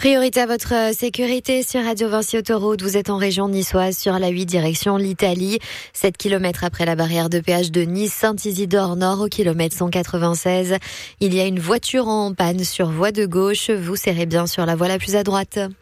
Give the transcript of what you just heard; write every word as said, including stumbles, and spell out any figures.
Priorité à votre sécurité sur Radio Vinci Autoroute. Vous êtes en région niçoise sur la huit direction l'Italie. sept kilomètres après la barrière de péage de Nice, Saint-Isidore Nord au kilomètre cent quatre-vingt-seize. Il y a une voiture en panne sur voie de gauche. Vous serrez bien sur la voie la plus à droite.